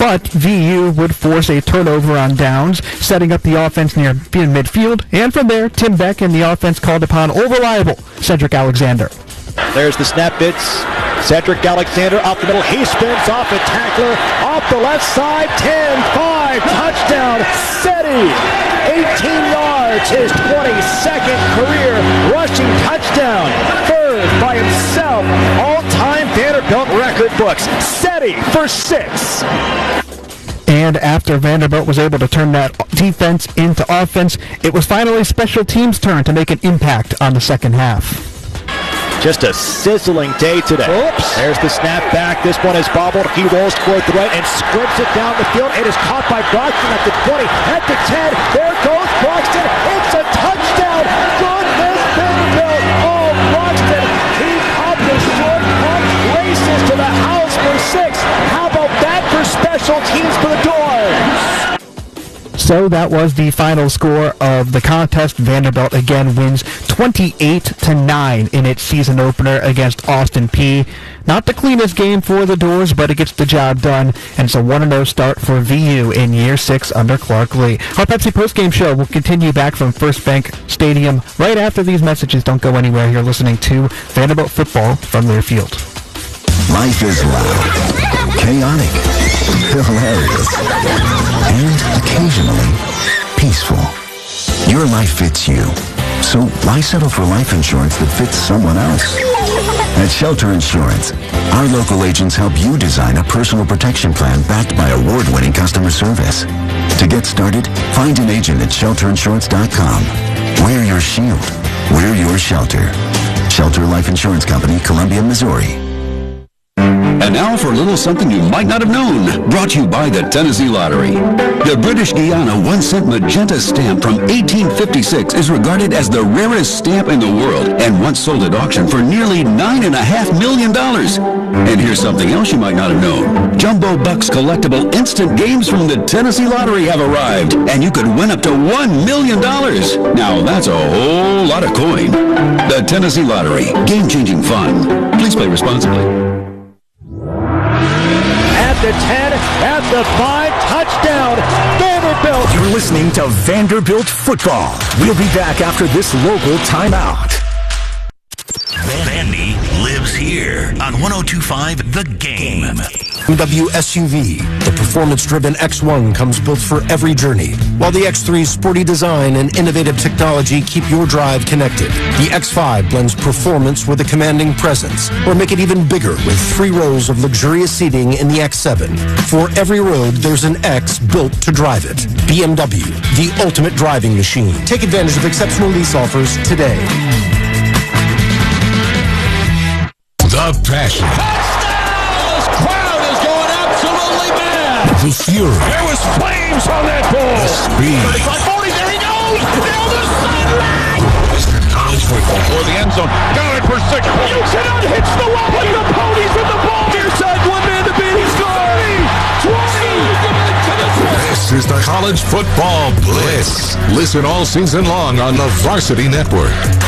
but VU would force a turnover on downs, setting up the offense near midfield, and from there, Tim Beck and the offense called upon all-reliable Cedric Alexander. There's the snap. It's Cedric Alexander off the middle. He spins off a tackler off the left side. 10-5, touchdown, Seti. 18 yards, his 22nd career rushing touchdown. Third by himself, all-time Vanderbilt record books. Seti for 6. And after Vanderbilt was able to turn that defense into offense, it was finally special teams' turn to make an impact on the second half. Just a sizzling day today. Oops. There's the snap back. This one is bobbled. He rolls toward the right and squibs it down the field. It is caught by Broxton at the 20, at the 10. There goes Broxton. It's a touchdown. Goodness, Vanderbilt. Oh, Broxton. He caught the short punt, races to the house for 6. How about that for special teams for the Doors? So that was the final score of the contest. Vanderbilt again wins 28-9 in its season opener against Austin Peay. Not the cleanest game for the Doors, but it gets the job done, and it's a 1-0 start for VU in year 6 under Clark Lee. Our Pepsi postgame show will continue back from First Bank Stadium right after these messages. Don't go anywhere. You're listening to Vanderbilt football from Learfield. Life is loud, chaotic, hilarious, and occasionally peaceful. Your life fits you. So why settle for life insurance that fits someone else? At Shelter Insurance, our local agents help you design a personal protection plan backed by award-winning customer service. To get started, find an agent at shelterinsurance.com. Wear your shield. Wear your shelter. Shelter Life Insurance Company, Columbia, Missouri. And now for a little something you might not have known, brought to you by the Tennessee Lottery. The British Guiana 1-cent magenta stamp from 1856 is regarded as the rarest stamp in the world and once sold at auction for nearly $9.5 million. And here's something else you might not have known. Jumbo Bucks collectible instant games from the Tennessee Lottery have arrived, and you could win up to $1 million. Now that's a whole lot of coin. The Tennessee Lottery, game-changing fun. Please play responsibly. At the 10, at the 5, touchdown, Vanderbilt. You're listening to Vanderbilt football. We'll be back after this local timeout. Vandy lives here on 102.5 The Game. BMW SUV. The performance-driven X1 comes built for every journey, while the X3's sporty design and innovative technology keep your drive connected. The X5 blends performance with a commanding presence, or make it even bigger with 3 rows of luxurious seating in the X7. For every road, there's an X built to drive it. BMW, the ultimate driving machine. Take advantage of exceptional lease offers today. The passion. Touchdown! This crowd is going absolutely mad. The fury. There was flames on that ball. The speed. 35-40, there he goes! Down the sideline! Mr. College football. For the end zone. Got it for 6. You cannot hitch the wall. Put the ponies in the ball. Near side, one man to beat. He's going. 20. This is the College Football Blitz. Listen all season long on the Varsity Network.